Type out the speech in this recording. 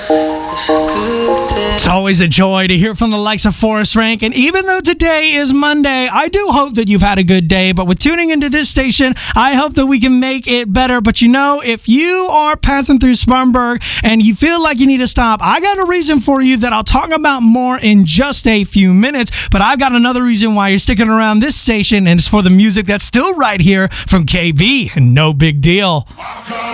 It's always a joy to hear from the likes of Forrest Rank, and even though today is Monday, I do hope that you've had a good day, but with tuning into this station, I hope that we can make it better. But you know, if you are passing through Spartanburg and you feel like you need to stop, I got a reason for you that I'll talk about more in just a few minutes, but I've got another reason why you're sticking around this station, and it's for the music that's still right here from KB, and no big deal.